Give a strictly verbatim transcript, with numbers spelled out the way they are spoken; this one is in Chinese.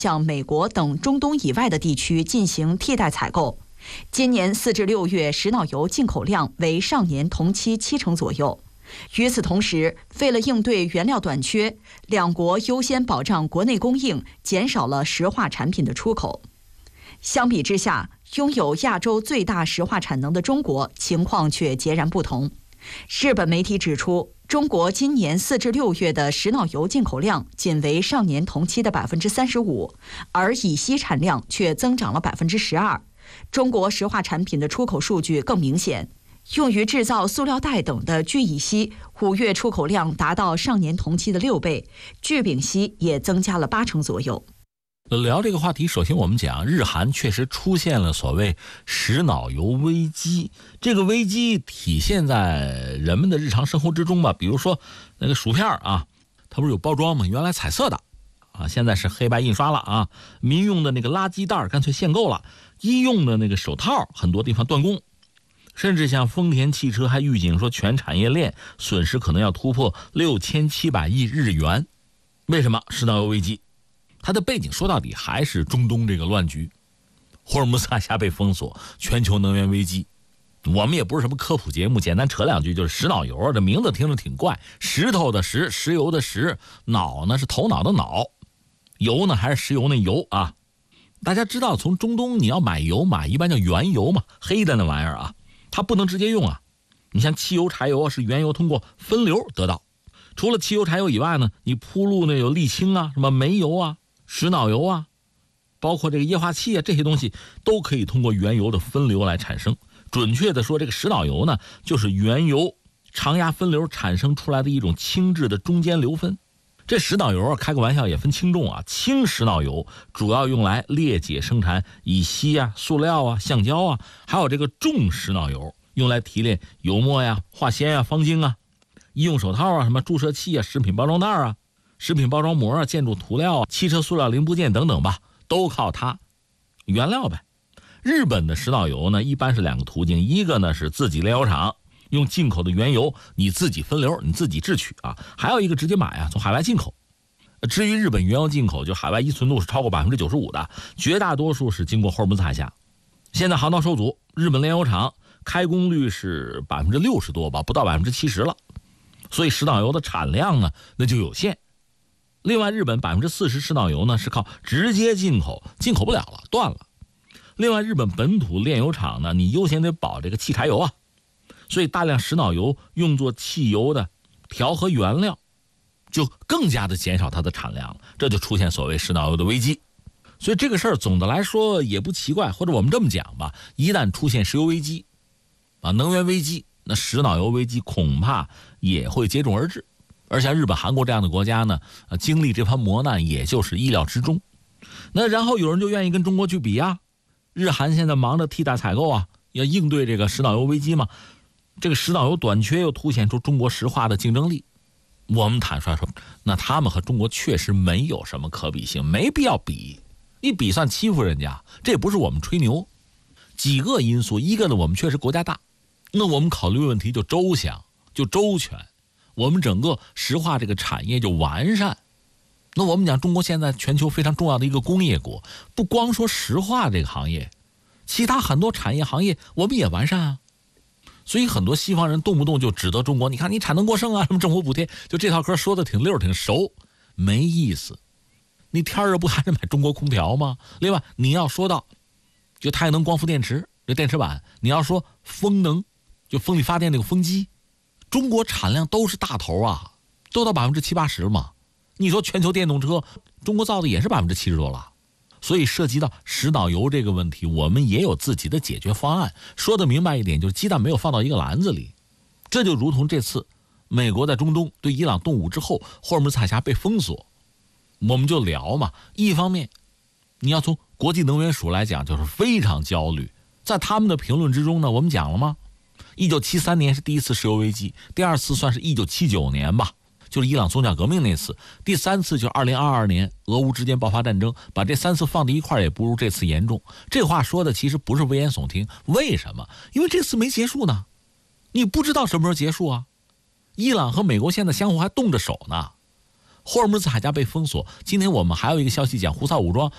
向美国等中东以外的地区进行替代采购。今年四至六月石脑油进口量为上年同期七成左右。与此同时，为了应对原料短缺，两国优先保障国内供应，减少了石化产品的出口。相比之下，拥有亚洲最大石化产能的中国情况却截然不同。日本媒体指出，中国今年四至六月的石脑油进口量仅为上年同期的百分之三十五，而乙烯产量却增长了百分之十二。中国石化产品的出口数据更明显，用于制造塑料袋等的聚乙烯，五月出口量达到上年同期的六倍，聚丙烯也增加了八成左右。 聊这个话题，首先我们讲日韩确实出现了所谓石脑油危机，这个危机体现在人们的日常生活之中吧。比如说那个薯片啊，它不是有包装吗？原来彩色的啊，现在是黑白印刷了啊。民用的那个垃圾袋干脆限购了，医用的那个手套很多地方断供，甚至像丰田汽车还预警说全产业链损失可能要突破六千七百亿日元。为什么石脑油危机？它的背景说到底还是中东这个乱局，霍尔木兹海峡被封锁，全球能源危机。我们也不是什么科普节目，简单扯两句，就是石脑油，这名字听着挺怪，石头的石，石油的石，脑呢是头脑的脑，油呢还是石油那油啊。大家知道从中东你要买油买一般叫原油嘛，黑的那玩意儿啊，它不能直接用啊。你像汽油柴油是原油通过分流得到，除了汽油柴油以外呢，你铺路那有沥青啊，什么煤油啊，石脑油啊，包括这个液化气啊，这些东西都可以通过原油的分流来产生。准确的说，这个石脑油呢，就是原油常压分流产生出来的一种轻质的中间硫分。这石脑油啊，开个玩笑也分轻重啊。轻石脑油主要用来裂解生产乙烯啊、塑料啊、橡胶啊，还有这个重石脑油用来提炼油墨呀、化纤啊、方晶啊、医用手套啊、什么注射器啊、食品包装袋啊、食品包装膜啊、建筑涂料啊、汽车塑料零部件等等吧，都靠它原料呗。日本的石脑油呢，一般是两个途径，一个呢是自己炼油厂用进口的原油你自己分流，你自己制取啊，还有一个直接买啊，从海外进口。至于日本原油进口，就海外依存度是超过百分之九十五的，绝大多数是经过霍尔木兹海峡。现在航道受阻，日本炼油厂开工率是百分之六十多吧，不到百分之七十了，所以石脑油的产量呢那就有限。另外，日本百分之四十石脑油呢是靠直接进口，进口不了了，断了。另外，日本本土炼油厂呢，你优先得保这个汽柴油啊，所以大量石脑油用作汽油的调和原料，就更加的减少它的产量了，这就出现所谓石脑油的危机。所以这个事儿总的来说也不奇怪，或者我们这么讲吧，一旦出现石油危机啊，能源危机，那石脑油危机恐怕也会接踵而至。而像日本、韩国这样的国家呢，呃，经历这番磨难也就是意料之中。那然后有人就愿意跟中国去比啊，日韩现在忙着替代采购啊，要应对这个石脑油危机嘛。这个石脑油短缺又凸显出中国石化的竞争力。我们坦率说，那他们和中国确实没有什么可比性，没必要比。一比算欺负人家，这也不是我们吹牛。几个因素，一个呢，我们确实国家大，那我们考虑问题就周详，就周全。我们整个石化这个产业就完善。那我们讲中国现在全球非常重要的一个工业国，不光说石化这个行业，其他很多产业行业我们也完善啊。所以很多西方人动不动就指责中国，你看你产能过剩啊，什么政府补贴，就这套嗑说的挺溜挺熟，没意思。你天热不还是买中国空调吗？另外你要说到就太阳能光伏电池这电池板，你要说风能就风力发电那个风机，中国产量都是大头啊，都到百分之七八十嘛。你说全球电动车，中国造的也是百分之七十多了。所以涉及到石脑油这个问题，我们也有自己的解决方案。说的明白一点，就是鸡蛋没有放到一个篮子里。这就如同这次美国在中东对伊朗动武之后，霍尔木兹海峡被封锁，我们就聊嘛。一方面，你要从国际能源署来讲，就是非常焦虑。在他们的评论之中呢，我们讲了吗？一九七三年是第一次石油危机，第二次算是一九七九年吧，就是伊朗宗教革命那次，第三次就是二零二二年俄乌之间爆发战争，把这三次放在一块儿也不如这次严重。这话说的其实不是危言耸听，为什么？因为这次没结束呢，你不知道什么时候结束啊。伊朗和美国现在相互还动着手呢。霍尔木兹海峡被封锁，今天我们还有一个消息讲，胡塞武装